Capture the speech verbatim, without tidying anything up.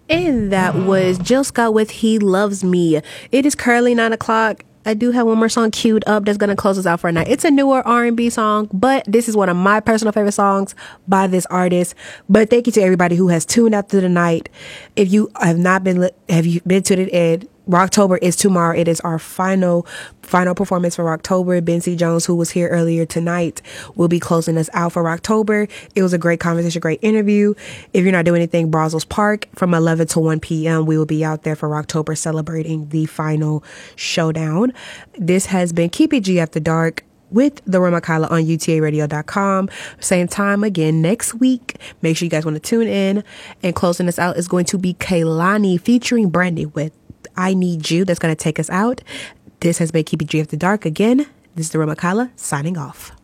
And that was Jill Scott with He Loves Me. It is currently nine o'clock. I do have one more song queued up that's going to close us out for a night. It's a newer R and B song, but this is one of my personal favorite songs by this artist. But thank you to everybody who has tuned out through the night. If you have not been, have you been to the end? Rocktober is tomorrow. It is our final final performance for Rocktober. Ben C. Jones, who was here earlier tonight, will be closing us out for Rocktober. It was a great conversation, great interview. If you're not doing anything, Brazos Park from eleven to one p.m. We will be out there for Rocktober celebrating the final showdown. This has been Keep It G After Dark with the Roy Makala on U T A radio dot com. Same time again next week. Make sure you guys want to tune in. And closing us out is going to be Kehlani featuring Brandy with I Need You. That's going to take us out. This has been Keep It G After Dark. Again, this is the Roy Makala signing off.